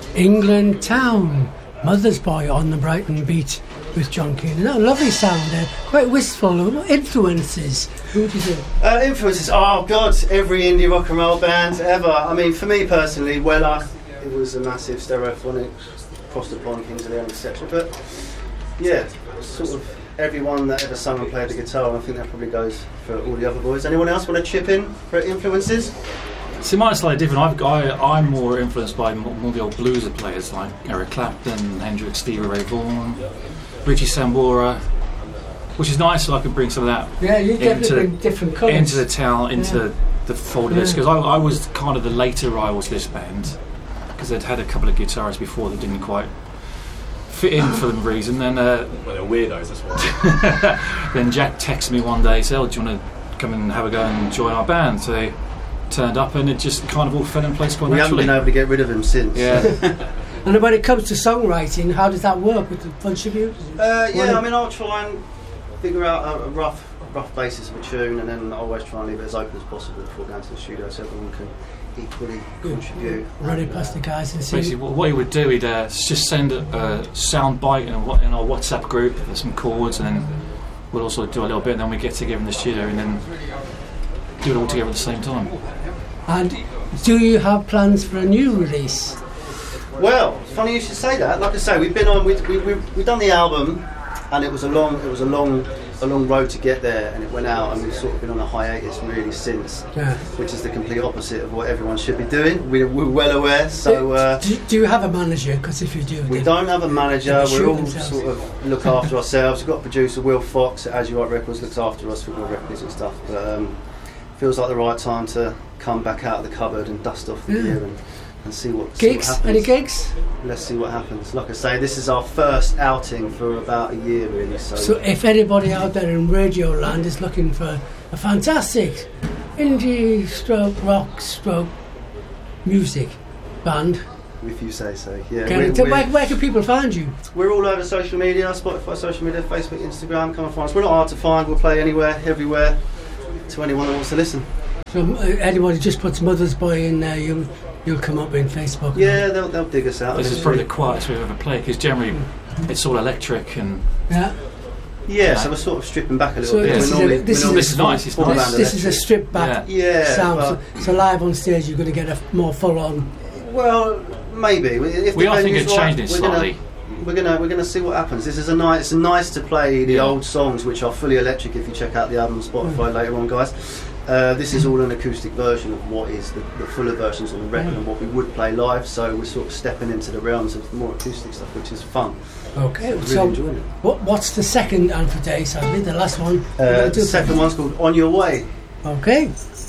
England Town, Mother's Boy on the Brighton Beat with John Keenan. Oh, lovely sound there, quite wistful. Influences, who would you say? Influences, oh god, every indie rock and roll band ever. I mean, for me personally, Weller, it was a massive Stereophonics, Crossed Upon, Kings of Leon, etc. But yeah, sort of everyone that ever sung and played the guitar, and I think that probably goes for all the other boys. Anyone else want to chip in for influences? See, mine's slightly different. I'm more influenced by more the old blueser players like Eric Clapton, Hendrix, Stevie Ray Vaughan, Richie Sambora, which is nice. So I can bring some of that bring different colours into the town, into the fold of this, because I was kind of the later rival to this band, because they'd had a couple of guitarists before that didn't quite fit in for some reason. Then they're weirdos, that's why. Then Jack texted me one day, said, "Oh, do you want to come and have a go and join our band?" So they turned up, and it just kind of all fell in place quite naturally. We haven't been able to get rid of him since. Yeah. And when it comes to songwriting, how does that work with a bunch of you? I mean, I'll try and figure out a rough basis of a tune, and then I always try and leave it as open as possible before going to the studio, so everyone can equally contribute. Run it past the guys and see. Basically, what he would do, he'd just send a sound bite in our WhatsApp group, there's some chords, and then we'll also do a little bit, and then we get together in the studio and then do it all together at the same time. And do you have plans for a new release? Well, funny you should say that. Like I say, we've done the album, and it was a long road to get there, and it went out, and we've sort of been on a hiatus really since, which is the complete opposite of what everyone should be doing. We're well aware. So, do you have a manager? Because if you do, we don't have a manager. We're all sort of look after ourselves. We've got a producer, Will Fox at As You Like Records, looks after us with all records and stuff. But feels like the right time to come back out of the cupboard and dust off the gear and see what happens. Any gigs? Let's see what happens. Like I say, this is our first outing for about a year, really. So if anybody out there in radio land is looking for a fantastic indie rock music band, if you say so, yeah. Where can people find you? We're all over social media, Spotify, social media, Facebook, Instagram. Come and find us. We're not hard to find. We'll play anywhere, everywhere, to anyone that wants to listen. So anyone who just puts Mother's Boy in there, you'll come up in Facebook. Yeah, they'll dig us out. This is probably the quietest we've ever played, because generally it's all electric and so we're sort of stripping back a little bit. This is nice. This is a stripped back sound. So live on stage, you're going to get a more full on. Well, maybe. If we are thinking of changing it slightly. We're gonna see what happens. This is it's nice to play the old songs, which are fully electric. If you check out the album on Spotify later on, guys. This is all an acoustic version of what is the fuller versions on the record and what we would play live, so we're sort of stepping into the realms of more acoustic stuff, which is fun. Okay, really so enjoying it. What's the second and for today, sadly, the last one? The second one's called On Your Way. Okay.